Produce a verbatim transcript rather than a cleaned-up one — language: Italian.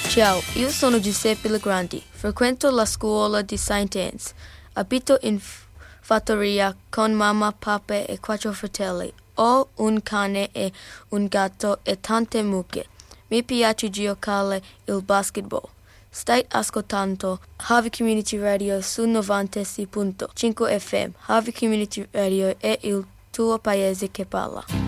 Ciao, io sono Giuseppe Legrandi, frequento la scuola di Saint Anne's. Abito in f- fattoria con mamma, papà e quattro fratelli. Ho un cane e un gatto e tante mucche. Mi piace giocare il basketball. Stai ascoltando Harvey Community Radio su novantasei virgola cinque F M. Harvey Community Radio è il tuo paese che parla.